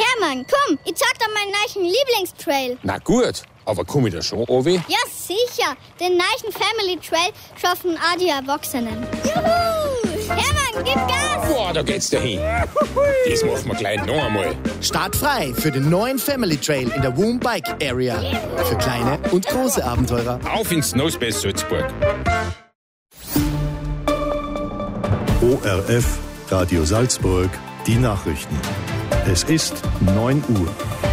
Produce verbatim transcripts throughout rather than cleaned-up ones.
Hermann, komm, ich zeig dir meinen neuen Lieblingstrail. Na gut, aber komm ich da schon an? Ja, sicher. Den neuen Family Trail schaffen auch die Erwachsenen. Juhu! Hermann, gib Gas! Boah, da geht's dahin. Das machen wir gleich noch einmal. Startfrei für den neuen Family Trail in der Woom Bike Area. Für kleine und große Abenteurer. Auf ins Nosebase Salzburg. O R F, Radio Salzburg, die Nachrichten. Es ist neun Uhr.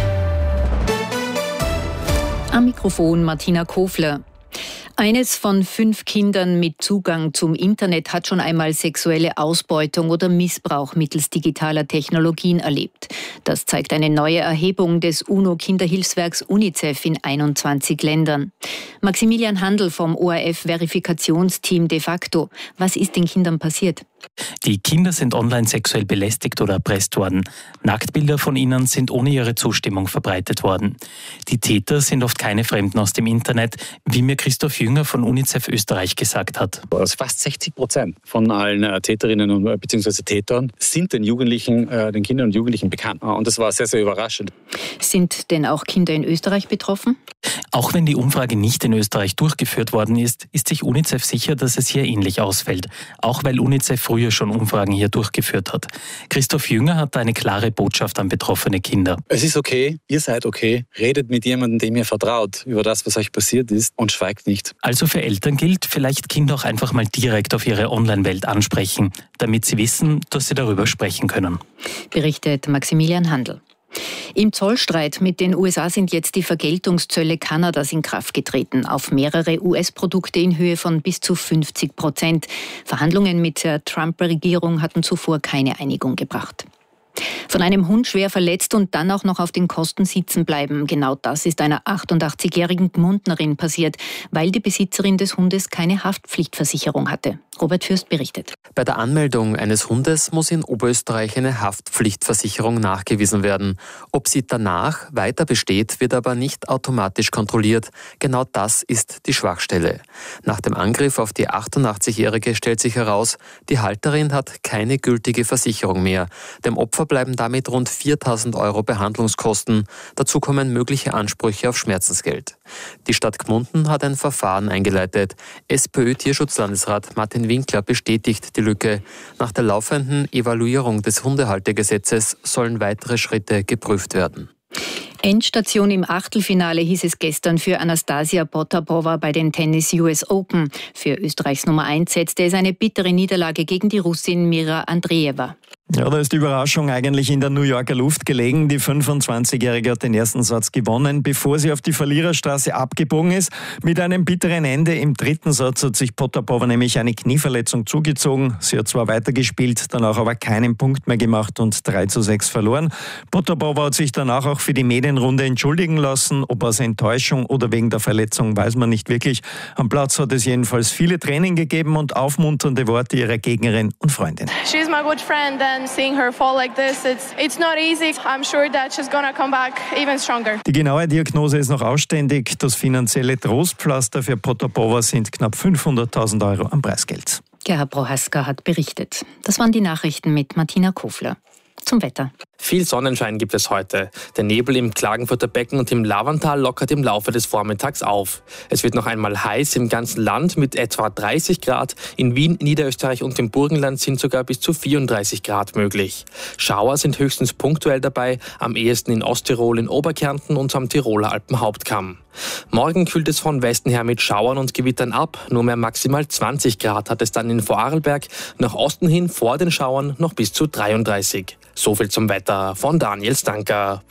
Am Mikrofon Martina Kofler. Eines von fünf Kindern mit Zugang zum Internet hat schon einmal sexuelle Ausbeutung oder Missbrauch mittels digitaler Technologien erlebt. Das zeigt eine neue Erhebung des UNO-Kinderhilfswerks UNICEF in einundzwanzig Ländern. Maximilian Handel vom O R F-Verifikationsteam de facto. Was ist den Kindern passiert? Die Kinder sind online sexuell belästigt oder erpresst worden. Nacktbilder von ihnen sind ohne ihre Zustimmung verbreitet worden. Die Täter sind oft keine Fremden aus dem Internet, wie mir Christoph Jünger von UNICEF Österreich gesagt hat. Also fast sechzig Prozent von allen äh, Täterinnen und bzw. Tätern sind den Jugendlichen, äh, den Kindern und Jugendlichen bekannt. Und das war sehr, sehr überraschend. Sind denn auch Kinder in Österreich betroffen? Auch wenn die Umfrage nicht in Österreich durchgeführt worden ist, ist sich UNICEF sicher, dass es hier ähnlich ausfällt. Auch weil UNICEF früher schon Umfragen hier durchgeführt hat. Christoph Jünger hat eine klare Botschaft an betroffene Kinder. Es ist okay, ihr seid okay. Redet mit jemandem, dem ihr vertraut, über das, was euch passiert ist und schweigt nicht. Also für Eltern gilt, vielleicht Kinder auch einfach mal direkt auf ihre Online-Welt ansprechen, damit sie wissen, dass sie darüber sprechen können. Berichtet Maximilian Handel. Im Zollstreit mit den U S A sind jetzt die Vergeltungszölle Kanadas in Kraft getreten, auf mehrere U S-Produkte in Höhe von bis zu fünfzig Prozent. Verhandlungen mit der Trump-Regierung hatten zuvor keine Einigung gebracht. Von einem Hund schwer verletzt und dann auch noch auf den Kosten sitzen bleiben. Genau das ist einer achtundachtzigjährigen Gmundnerin passiert, weil die Besitzerin des Hundes keine Haftpflichtversicherung hatte. Robert Fürst berichtet. Bei der Anmeldung eines Hundes muss in Oberösterreich eine Haftpflichtversicherung nachgewiesen werden. Ob sie danach weiter besteht, wird aber nicht automatisch kontrolliert. Genau das ist die Schwachstelle. Nach dem Angriff auf die achtundachtzigjährige stellt sich heraus, die Halterin hat keine gültige Versicherung mehr. Dem Opfer bleiben damit rund viertausend Euro Behandlungskosten. Dazu kommen mögliche Ansprüche auf Schmerzensgeld. Die Stadt Gmunden hat ein Verfahren eingeleitet. SPÖ-Tierschutzlandesrat Martin Winkler bestätigt die Lücke. Nach der laufenden Evaluierung des Hundehaltergesetzes sollen weitere Schritte geprüft werden. Endstation im Achtelfinale hieß es gestern für Anastasia Potapova bei den Tennis U S Open. Für Österreichs Nummer eins setzte es eine bittere Niederlage gegen die Russin Mira Andreeva. Ja, da ist die Überraschung eigentlich in der New Yorker Luft gelegen. Die fünfundzwanzigjährige hat den ersten Satz gewonnen, bevor sie auf die Verliererstraße abgebogen ist. Mit einem bitteren Ende im dritten Satz hat sich Potapova nämlich eine Knieverletzung zugezogen. Sie hat zwar weitergespielt, danach aber keinen Punkt mehr gemacht und drei zu sechs verloren. Potapova hat sich danach auch für die Medienrunde entschuldigen lassen. Ob aus Enttäuschung oder wegen der Verletzung, weiß man nicht wirklich. Am Platz hat es jedenfalls viele Tränen gegeben und aufmunternde Worte ihrer Gegnerin und Freundin. She's my good friend and seeing her fall like this, it's it's not easy. I'm sure that she's gonna come back even stronger. Die genaue Diagnose ist noch ausständig. Das finanzielle Trostpflaster für Potapova sind knapp fünfhunderttausend Euro am Preisgeld. Gerhard Prohaska hat berichtet. Das waren die Nachrichten mit Martina Kofler. Zum Wetter. Viel Sonnenschein gibt es heute. Der Nebel im Klagenfurter Becken und im Lavantal lockert im Laufe des Vormittags auf. Es wird noch einmal heiß im ganzen Land mit etwa dreißig Grad. In Wien, Niederösterreich und im Burgenland sind sogar bis zu vierunddreißig Grad möglich. Schauer sind höchstens punktuell dabei, am ehesten in Osttirol, in Oberkärnten und am Tiroler Alpenhauptkamm. Morgen kühlt es von Westen her mit Schauern und Gewittern ab. Nur mehr maximal zwanzig Grad hat es dann in Vorarlberg. Nach Osten hin vor den Schauern noch bis zu dreiunddreißig. So viel zum Wetter von Daniel Stanker.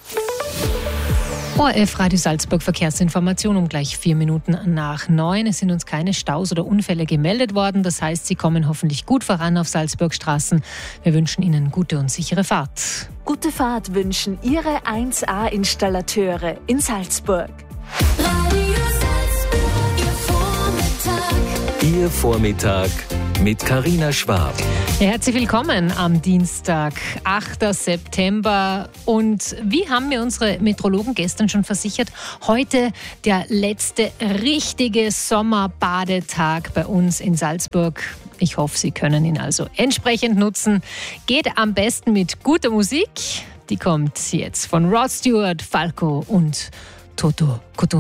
O R F Radio Salzburg Verkehrsinformation um gleich vier Minuten nach neun. Es sind uns keine Staus oder Unfälle gemeldet worden. Das heißt, Sie kommen hoffentlich gut voran auf Salzburgstraßen. Wir wünschen Ihnen gute und sichere Fahrt. Gute Fahrt wünschen Ihre eins A-Installateure in Salzburg. Radio Salzburg, Ihr Vormittag. Ihr Vormittag mit Carina Schwab. Ja, herzlich willkommen am Dienstag, achter September. Und wie haben mir unsere Meteorologen gestern schon versichert, heute der letzte richtige Sommerbadetag bei uns in Salzburg. Ich hoffe, Sie können ihn also entsprechend nutzen. Geht am besten mit guter Musik. Die kommt jetzt von Rod Stewart, Falco und Toto Cotugno.